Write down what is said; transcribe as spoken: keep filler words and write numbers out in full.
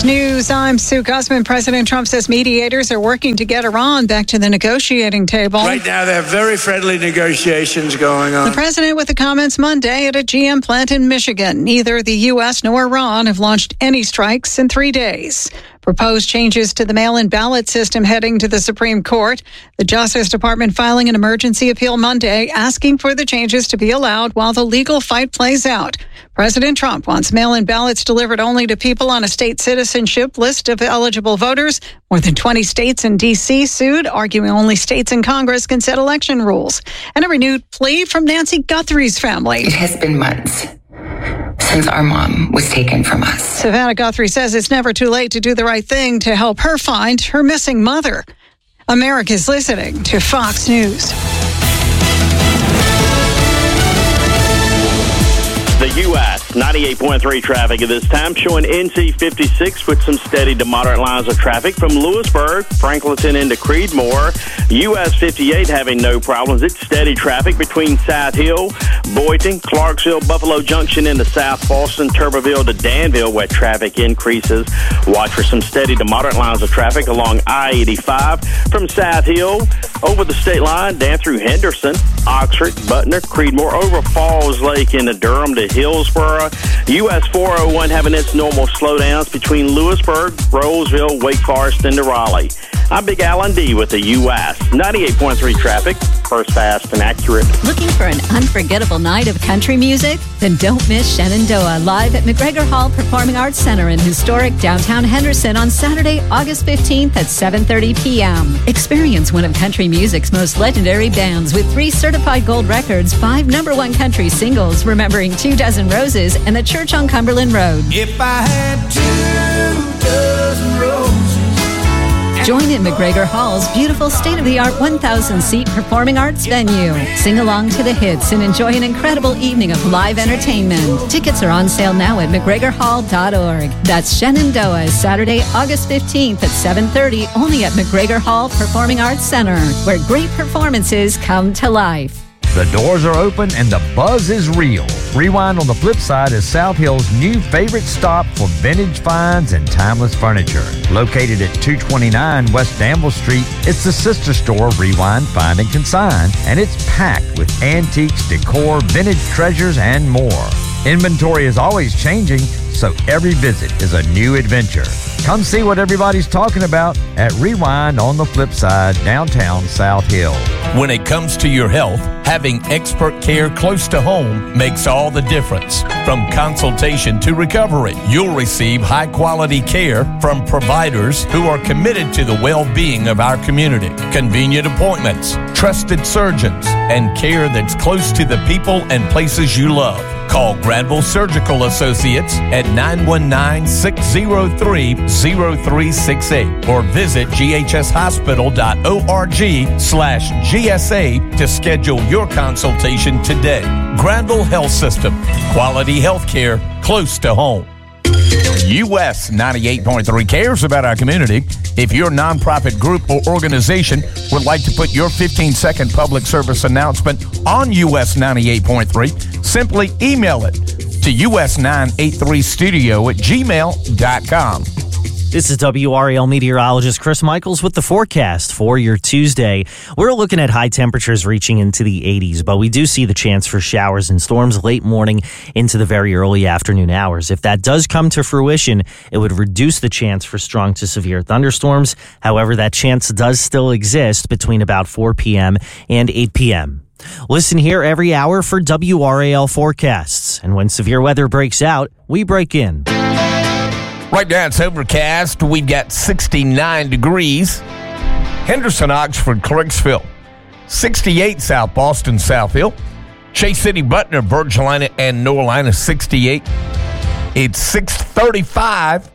Fox News, I'm Sue Guzman. President Trump says mediators are working to get Iran back to the negotiating table. Right now, there are very friendly negotiations going on. The president with the comments Monday at a G M plant in Michigan. Neither the U S nor Iran have launched any strikes in three days. Proposed changes to the mail-in ballot system heading to the Supreme Court. The Justice Department filing an emergency appeal Monday, asking for the changes to be allowed while the legal fight plays out. President Trump wants mail-in ballots delivered only to people on a state citizenship list of eligible voters. More than twenty states and D C sued, arguing only states and Congress can set election rules. And a renewed plea from Nancy Guthrie's family. It has been months since our mom was taken from us. Savannah Guthrie says it's never too late to do the right thing to help her find her missing mother. America's listening to Fox News. The U S ninety-eight point three traffic at this time, showing N C fifty-six with some steady to moderate lines of traffic from Lewisburg, Franklinton into Creedmoor. U S fifty-eight having no problems. It's steady traffic between South Hill, Boynton, Clarksville, Buffalo Junction into South Boston, Tuberville to Danville, where traffic increases. Watch for some steady to moderate lines of traffic along I eighty-five from South Hill over the state line down through Henderson, Oxford, Butner, Creedmoor, over Falls Lake into Durham to Hillsborough. U S four oh one having its normal slowdowns between Lewisburg, Roseville, Wake Forest, and Raleigh. I'm Big Alan D with the U S ninety-eight point three traffic. First, fast, and accurate. Looking for an unforgettable night of country music? Then don't miss Shenandoah live at McGregor Hall Performing Arts Center in historic downtown Henderson on Saturday, August fifteenth at seven thirty p.m. Experience one of country music's most legendary bands with three certified gold records, five number one country singles, remembering Two Dozen Roses, and The Church on Cumberland Road. If I had two dozen roses. Join in McGregor Hall's beautiful state-of-the-art one thousand seat performing arts venue. Sing along to the hits and enjoy an incredible evening of live entertainment. Tickets are on sale now at mcgregor hall dot org. That's Shenandoah, Saturday, August fifteenth at seven thirty, only at McGregor Hall Performing Arts Center, where great performances come to life. The doors are open and the buzz is real. Rewind on the Flip Side is South Hill's new favorite stop for vintage finds and timeless furniture. Located at two twenty-nine West Danville Street, it's the sister store Rewind, Find, and Consign, and it's packed with antiques, decor, vintage treasures, and more. Inventory is always changing, so every visit is a new adventure. Come see what everybody's talking about at Rewind on the Flip Side, downtown South Hill. When it comes to your health, having expert care close to home makes all the difference. From consultation to recovery, you'll receive high-quality care from providers who are committed to the well-being of our community. Convenient appointments, trusted surgeons, and care that's close to the people and places you love. Call Granville Surgical Associates at nine one nine, six oh three, oh three six eight or visit g h s hospital dot org slash G S A to schedule your consultation today. Granville Health System. Quality health care close to home. U S ninety-eight point three cares about our community. If your nonprofit group or organization would like to put your fifteen-second public service announcement on U S ninety-eight point three, simply email it to U S nine eighty-three studio at gmail dot com. This is W R A L meteorologist Chris Michaels with the forecast for your Tuesday. We're looking at high temperatures reaching into the eighties, but we do see the chance for showers and storms late morning into the very early afternoon hours. If that does come to fruition, it would reduce the chance for strong to severe thunderstorms. However, that chance does still exist between about four p.m. and eight p.m. Listen here every hour for W R A L forecasts. And when severe weather breaks out, we break in. Right now it's overcast. We've got sixty-nine degrees. Henderson, Oxford, Clarksville. sixty-eight South Boston, South Hill. Chase City, Butner, Virgilina, and Norlina, sixty-eight. It's six thirty-five.